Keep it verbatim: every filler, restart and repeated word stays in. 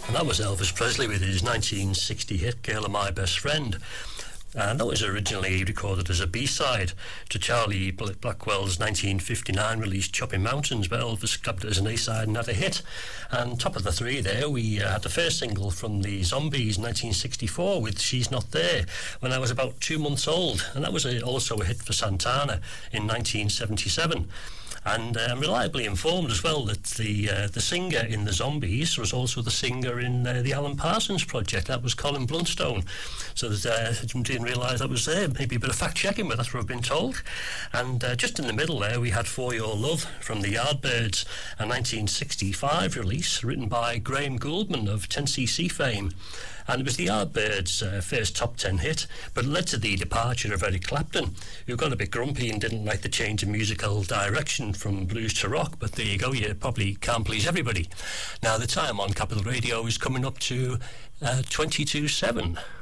And that was Elvis Presley with his nineteen sixty hit Girl of My Best Friend. And that was originally recorded as a B-side to Charlie Blackwell's nineteen fifty-nine release Chopping Mountains, but Elvis grabbed it as an A-side and had a hit. And top of the three there, we uh, had the first single from the Zombies in nineteen sixty-four with She's Not There, when I was about two months old. And that was a, also a hit for Santana in nineteen seventy-seven. And uh, I'm reliably informed as well that the uh, the singer in the Zombies was also the singer in uh, the Alan Parsons Project. That was Colin Blunstone. So that uh, I didn't realise that was there. Maybe a bit of fact-checking, but that's what I've been told. And uh, just in the middle there, we had For Your Love from the Yardbirds, a nineteen sixty-five release written by Graham Gouldman of ten C C fame. And it was the Yardbirds' uh, first top ten hit, but led to the departure of Eric Clapton, who got a bit grumpy and didn't like the change in musical direction from blues to rock. But there you go, you probably can't please everybody. Now, the time on Capital Radio is coming up to uh, twenty-two seven.